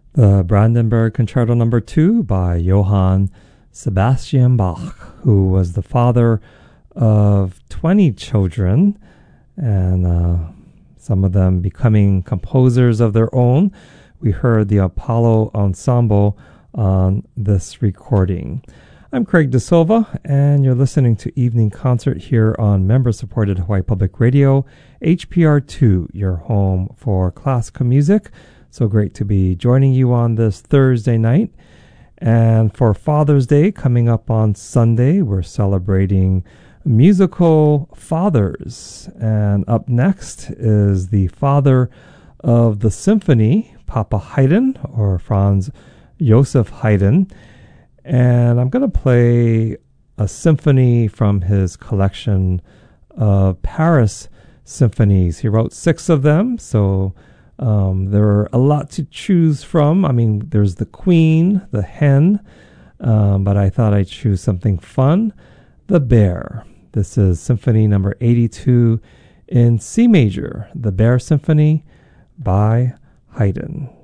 The Brandenburg Concerto No. 2 by Johann Sebastian Bach, who was the father of 20 children, and some of them becoming composers of their own. We heard the Apollo Ensemble on this recording. I'm Craig De Silva, and you're listening to Evening Concert here on member-supported Hawaii Public Radio, HPR2, your home for classical music. So great to be joining you on this Thursday night. And for Father's Day coming up on Sunday, we're celebrating musical fathers. And up next is the father of the symphony, Papa Haydn, or Franz Joseph Haydn. And I'm going to play a symphony from his collection of Paris symphonies. He wrote 6 of them, so there are a lot to choose from. I mean, there's the Queen, the Hen, but I thought I'd choose something fun, the Bear. This is Symphony number 82 in C major, the Bear Symphony by Haydn.